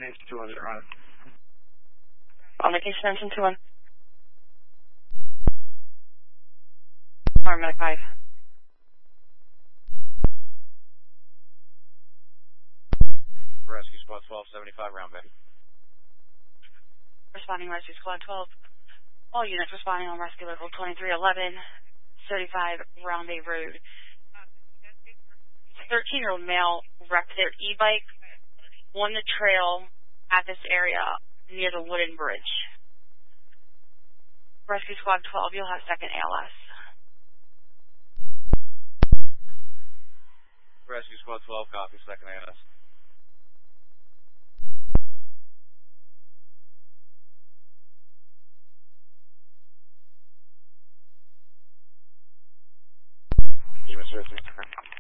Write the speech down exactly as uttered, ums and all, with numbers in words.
Engine two one zero. On vacation engine two one. Paramedic five. Rescue Squad twelve seventy-five, round back. Responding Rescue Squad twelve. All units responding on rescue level twenty-three eleven, thirty-five Round Bay Road. thirteen-year-old male wrecked their e-bike on the trail at this area near the wooden bridge. Rescue Squad twelve, you'll have second A L S. Rescue Squad twelve, copy, second A L S. Unit zero three.